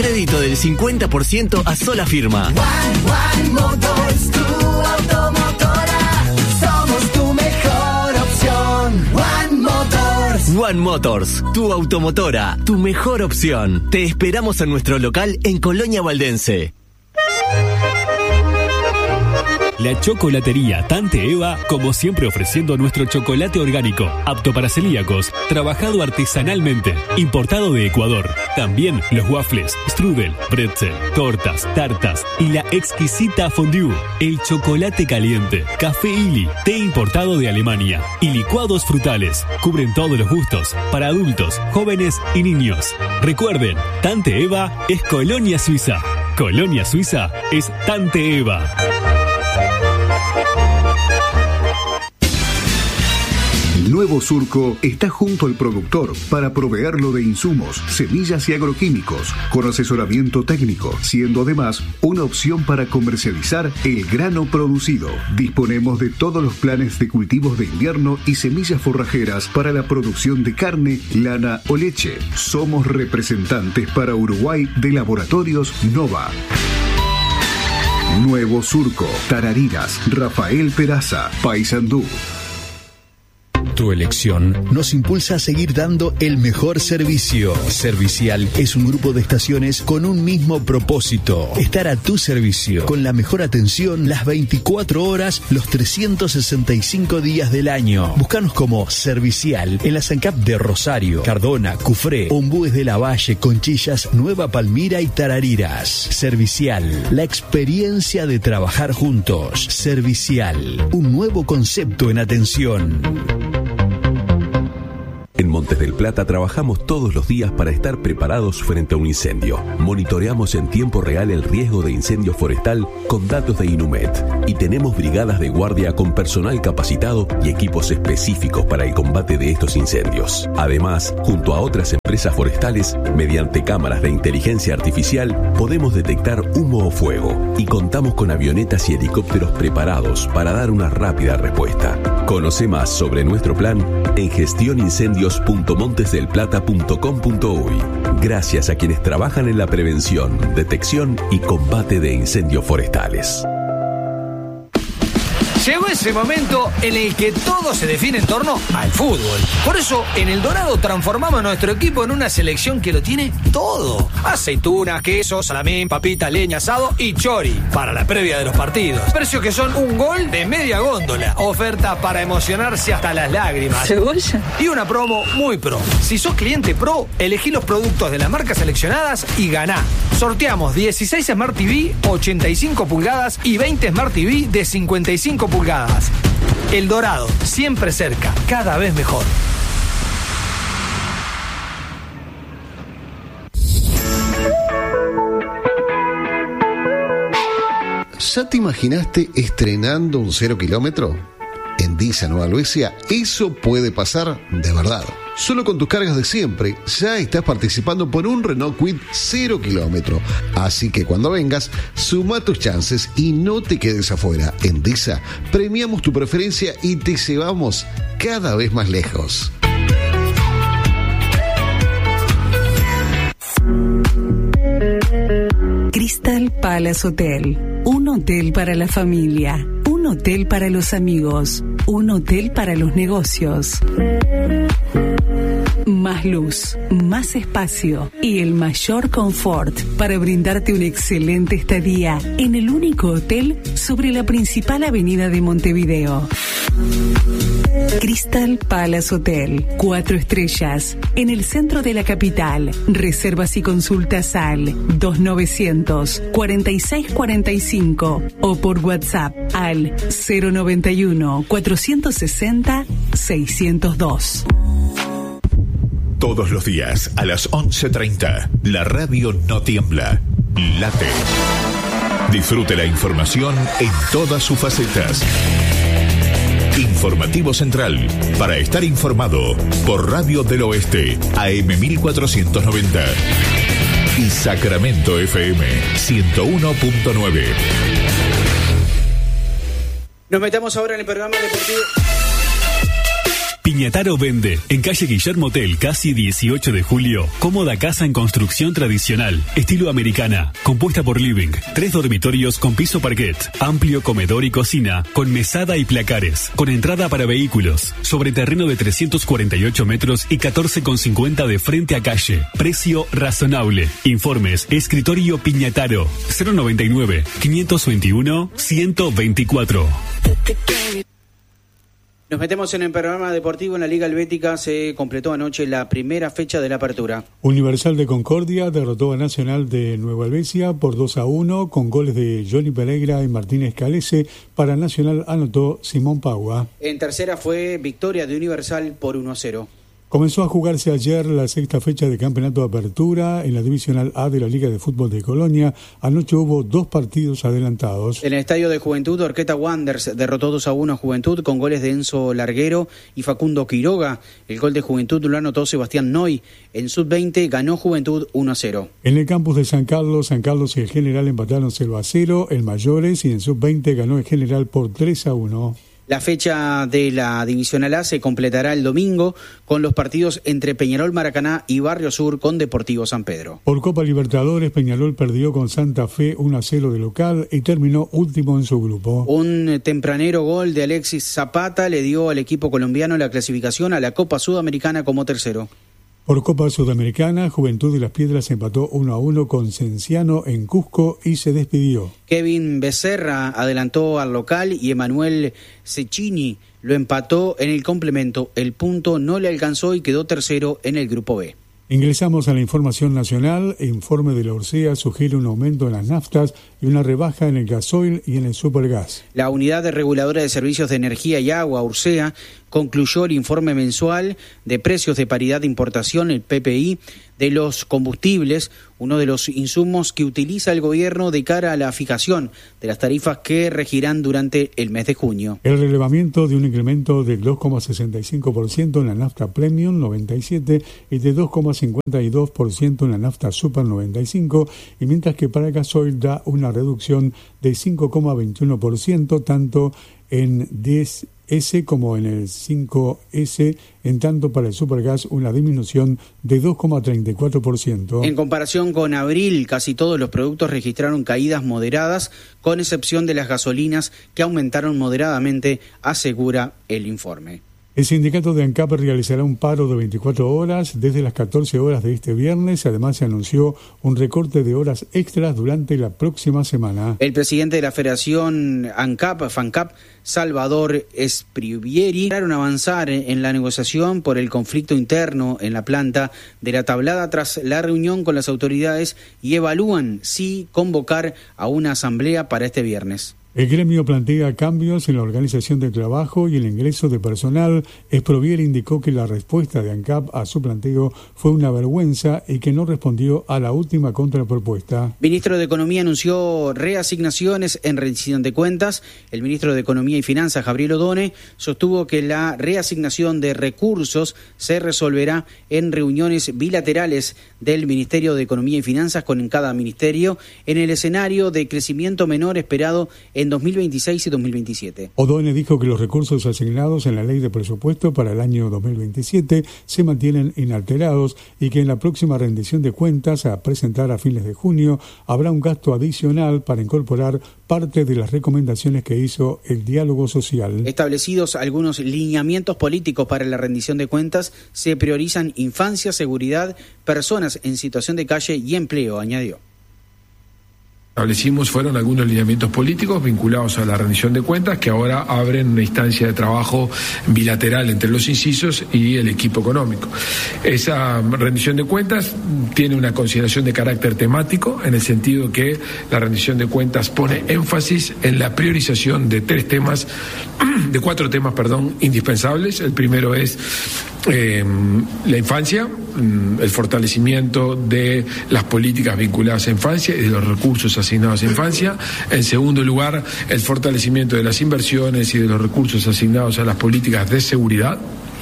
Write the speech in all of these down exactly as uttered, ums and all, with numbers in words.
Crédito del cincuenta por ciento a sola firma. One, One Motors, tu automotora. Somos tu mejor opción. One Motors. One Motors, tu automotora, tu mejor opción. Te esperamos en nuestro local en Colonia Valdense. La chocolatería Tante Eva, como siempre ofreciendo nuestro chocolate orgánico, apto para celíacos, trabajado artesanalmente, importado de Ecuador. También los waffles, strudel, pretzel, tortas, tartas y la exquisita fondue, el chocolate caliente, café Illy, té importado de Alemania y licuados frutales. Cubren todos los gustos, para adultos, jóvenes y niños. Recuerden, Tante Eva es Colonia Suiza. Colonia Suiza es Tante Eva. Nuevo Surco está junto al productor para proveerlo de insumos, semillas y agroquímicos, con asesoramiento técnico, siendo además una opción para comercializar el grano producido. Disponemos de todos los planes de cultivos de invierno y semillas forrajeras para la producción de carne, lana o leche. Somos representantes para Uruguay de Laboratorios Nova. Nuevo Surco, Tarariras, Rafael Peraza, Paysandú. Tu elección nos impulsa a seguir dando el mejor servicio. Servicial es un grupo de estaciones con un mismo propósito: estar a tu servicio, con la mejor atención las veinticuatro horas, los trescientos sesenta y cinco días del año. Búscanos como Servicial en la SANCAP de Rosario, Cardona, Cufré, Ombúes de la Valle, Conchillas, Nueva Palmira y Tarariras. Servicial, la experiencia de trabajar juntos. Servicial, un nuevo concepto en atención. En Montes del Plata trabajamos todos los días para estar preparados frente a un incendio. Monitoreamos en tiempo real el riesgo de incendio forestal con datos de Inumet y tenemos brigadas de guardia con personal capacitado y equipos específicos para el combate de estos incendios. Además, junto a otras empresas forestales, mediante cámaras de inteligencia artificial, podemos detectar humo o fuego y contamos con avionetas y helicópteros preparados para dar una rápida respuesta. Conoce más sobre nuestro plan en gestionincendios punto montes del plata punto com punto uy. Gracias a quienes trabajan en la prevención, detección y combate de incendios forestales. Llegó ese momento en el que todo se define en torno al fútbol. Por eso, en El Dorado transformamos nuestro equipo en una selección que lo tiene todo. Aceitunas, queso, salamín, papita, leña, asado y chori para la previa de los partidos. Precios que son un gol de media góndola. Oferta para emocionarse hasta las lágrimas. ¿Cebolla? Y una promo muy pro. Si sos cliente pro, elegí los productos de las marcas seleccionadas y ganá. Sorteamos dieciséis Smart T V, ochenta y cinco pulgadas y veinte Smart T V de cincuenta y cinco pulgadas. El Dorado, siempre cerca, cada vez mejor. ¿Ya te imaginaste estrenando un cero kilómetro? En Disa Nueva Albesia, eso puede pasar de verdad. Solo con tus cargas de siempre, ya estás participando por un Renault Kwid cero kilómetro. Así que cuando vengas, suma tus chances y no te quedes afuera. En Disa, premiamos tu preferencia y te llevamos cada vez más lejos. Crystal Palace Hotel. Un hotel para la familia. Un hotel para los amigos. Un hotel para los negocios. Más luz, más espacio y el mayor confort para brindarte una excelente estadía en el único hotel sobre la principal avenida de Montevideo. Crystal Palace Hotel, cuatro estrellas, en el centro de la capital. Reservas y consultas al dos novecientos, cuarenta y seis cuarenta y cinco o por WhatsApp al cero noventa y uno, cuatrocientos sesenta, seiscientos dos. Todos los días a las once treinta, la radio no tiembla, late. Disfrute la información en todas sus facetas. Informativo Central, para estar informado, por Radio del Oeste, A M mil cuatrocientos noventa y Sacramento F M ciento uno punto nueve. Nos metemos ahora en el programa deportivo. Piñataro vende. En calle Guillermo Tell, casi dieciocho de julio. Cómoda casa en construcción tradicional, estilo americana, compuesta por living, tres dormitorios con piso parquet, amplio comedor y cocina, con mesada y placares, con entrada para vehículos, sobre terreno de trescientos cuarenta y ocho metros y catorce con cincuenta de frente a calle. Precio razonable. Informes, escritorio Piñataro, cero noventa y nueve, quinientos veintiuno, ciento veinticuatro. Nos metemos en el programa deportivo. En la Liga Helvética se completó anoche la primera fecha de la apertura. Universal de Concordia derrotó a Nacional de Nueva Helvecia por dos a uno con goles de Johnny Pereira y Martínez Calese. Para Nacional anotó Simón Paua. En tercera fue victoria de Universal por uno a cero. Comenzó a jugarse ayer la sexta fecha de campeonato de apertura en la Divisional A de la Liga de Fútbol de Colonia. Anoche hubo dos partidos adelantados. En el Estadio de Juventud, Orqueta Wanderers derrotó dos a uno a Juventud con goles de Enzo Larguero y Facundo Quiroga. El gol de Juventud lo anotó Sebastián Noy. En sub veinte ganó Juventud uno a cero. En el campus de San Carlos, San Carlos y el General empataron cero a cero. El Mayores y en sub veinte ganó el General por tres a uno. La fecha de la Divisional A se completará el domingo con los partidos entre Peñarol Maracaná y Barrio Sur con Deportivo San Pedro. Por Copa Libertadores, Peñarol perdió con Santa Fe uno a cero de local y terminó último en su grupo. Un tempranero gol de Alexis Zapata le dio al equipo colombiano la clasificación a la Copa Sudamericana como tercero. Por Copa Sudamericana, Juventud de las Piedras empató uno a uno con Cienciano en Cusco y se despidió. Kevin Becerra adelantó al local y Emanuel Cecchini lo empató en el complemento. El punto no le alcanzó y quedó tercero en el grupo B. Ingresamos a la información nacional. Informe de la Ursea sugiere un aumento en las naftas y una rebaja en el gasoil y en el supergas. La Unidad de Reguladora de Servicios de Energía y Agua, Ursea, concluyó el informe mensual de precios de paridad de importación, el P P I, de los combustibles, uno de los insumos que utiliza el gobierno de cara a la fijación de las tarifas que regirán durante el mes de junio. El relevamiento de un incremento del dos coma sesenta y cinco por ciento en la nafta Premium noventa y siete y de dos coma cincuenta y dos por ciento en la nafta Super noventa y cinco, y mientras que para el gasoil da una reducción de cinco coma veintiuno por ciento tanto en diez S como en el cinco ese, en tanto para el supergas una disminución de dos coma treinta y cuatro por ciento. En comparación con abril, casi todos los productos registraron caídas moderadas, con excepción de las gasolinas que aumentaron moderadamente, asegura el informe. El sindicato de ANCAP realizará un paro de veinticuatro horas desde las catorce horas de este viernes. Además, se anunció un recorte de horas extras durante la próxima semana. El presidente de la Federación ANCAP, FANCAP, Salvador Esprivieri, lograron avanzar en la negociación por el conflicto interno en la planta de La Tablada tras la reunión con las autoridades y evalúan si convocar a una asamblea para este viernes. El gremio plantea cambios en la organización del trabajo y el ingreso de personal. Esprovier indicó que la respuesta de ANCAP a su planteo fue una vergüenza y que no respondió a la última contrapropuesta. El ministro de Economía anunció reasignaciones en rendición de cuentas. El ministro de Economía y Finanzas, Gabriel Odone, sostuvo que la reasignación de recursos se resolverá en reuniones bilaterales del Ministerio de Economía y Finanzas con cada ministerio en el escenario de crecimiento menor esperado en en dos mil veintiséis y dos mil veintisiete. Odone dijo que los recursos asignados en la ley de presupuesto para el año dos mil veintisiete se mantienen inalterados y que en la próxima rendición de cuentas a presentar a fines de junio habrá un gasto adicional para incorporar parte de las recomendaciones que hizo el diálogo social. Establecidos algunos lineamientos políticos para la rendición de cuentas, se priorizan infancia, seguridad, personas en situación de calle y empleo, añadió. Establecimos fueron algunos lineamientos políticos vinculados a la rendición de cuentas que ahora abren una instancia de trabajo bilateral entre los incisos y el equipo económico. Esa rendición de cuentas tiene una consideración de carácter temático en el sentido que la rendición de cuentas pone énfasis en la priorización de tres temas, de cuatro temas, perdón, indispensables. El primero es eh, la infancia, el fortalecimiento de las políticas vinculadas a infancia y de los recursos asignados a infancia. En segundo lugar, el fortalecimiento de las inversiones y de los recursos asignados a las políticas de seguridad.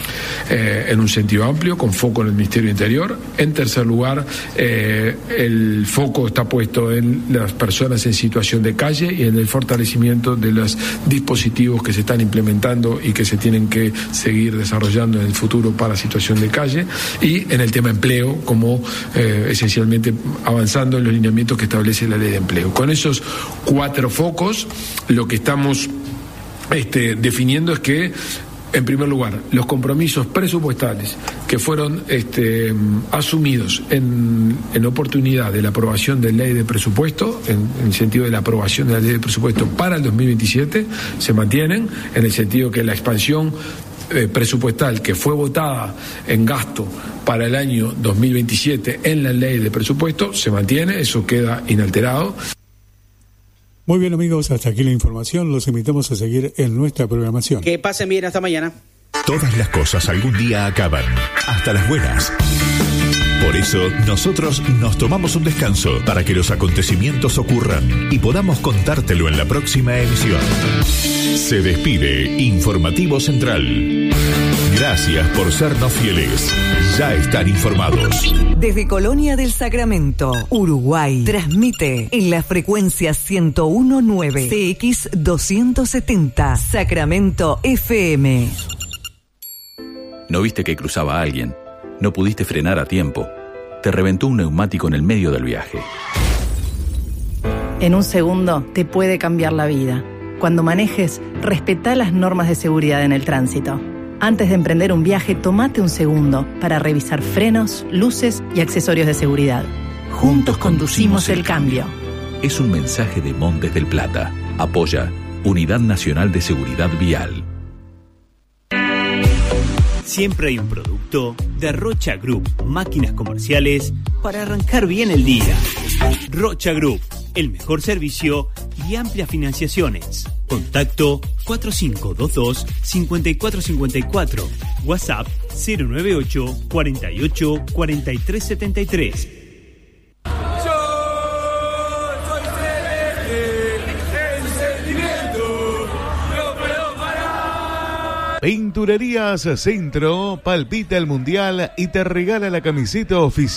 eh, en un sentido amplio, con foco en el Ministerio Interior. En tercer lugar, eh, el foco está puesto en las personas en situación de calle y en el fortalecimiento de los dispositivos que se están implementando y que se tienen que seguir desarrollando en el futuro para situación de calle, y en el tema empleo, como eh, esencialmente avanzando en los lineamientos que establece la ley de empleo. Con esos cuatro focos, lo que estamos este, definiendo es que, en primer lugar, los compromisos presupuestales que fueron este, asumidos en, en oportunidad de la aprobación de la ley de presupuesto, en, en el sentido de la aprobación de la ley de presupuesto para el dos mil veintisiete, se mantienen, en el sentido que la expansión eh, presupuestal que fue votada en gasto para el año dos mil veintisiete en la ley de presupuesto se mantiene, eso queda inalterado. Muy bien, amigos, hasta aquí la información. Los invitamos a seguir en nuestra programación. Que pasen bien, hasta mañana. Todas las cosas algún día acaban, hasta las buenas. Por eso, nosotros nos tomamos un descanso para que los acontecimientos ocurran y podamos contártelo en la próxima emisión. Se despide Informativo Central. Gracias por sernos fieles. Ya están informados. Desde Colonia del Sacramento, Uruguay, transmite en la frecuencia ciento uno punto nueve C X doscientos setenta, Sacramento F M. ¿No viste que cruzaba a alguien? ¿No pudiste frenar a tiempo? Te reventó un neumático en el medio del viaje. En un segundo te puede cambiar la vida. Cuando manejes, respetá las normas de seguridad en el tránsito. Antes de emprender un viaje, tomate un segundo para revisar frenos, luces y accesorios de seguridad. Juntos conducimos el cambio. Es un mensaje de Montes del Plata. Apoya Unidad Nacional de Seguridad Vial. Siempre hay un producto de Rocha Group, máquinas comerciales para arrancar bien el día. Rocha Group, el mejor servicio y amplias financiaciones. Contacto cuatro cinco dos dos, cinco cuatro cinco cuatro. WhatsApp cero nueve ocho, cuarenta y ocho, cuarenta y tres setenta y tres. Pinturerías Centro palpita el mundial y te regala la camiseta oficial